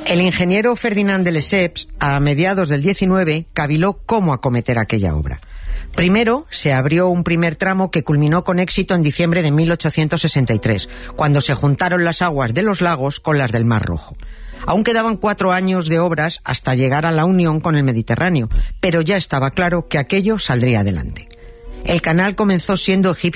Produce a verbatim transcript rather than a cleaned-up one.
El ingeniero Ferdinand de Lesseps, a mediados del diecinueve, caviló cómo acometer aquella obra. Primero, se abrió un primer tramo que culminó con éxito en diciembre de mil ochocientos sesenta y tres, cuando se juntaron las aguas de los lagos con las del Mar Rojo. Aún quedaban cuatro años de obras hasta llegar a la unión con el Mediterráneo, pero ya estaba claro que aquello saldría adelante. El canal comenzó siendo egipcio